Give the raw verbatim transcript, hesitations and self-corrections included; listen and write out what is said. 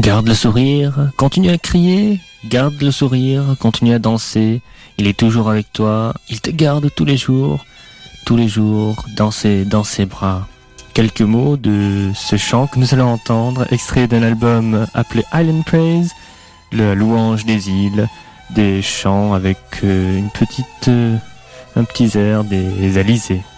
Garde le sourire, continue à crier, garde le sourire, continue à danser. Il est toujours avec toi, il te garde tous les jours, tous les jours dans ses, dans ses bras. Quelques mots de ce chant que nous allons entendre, extrait d'un album appelé Island Praise, le louange des îles, des chants avec euh, une petite, euh, un petit air des Alizés.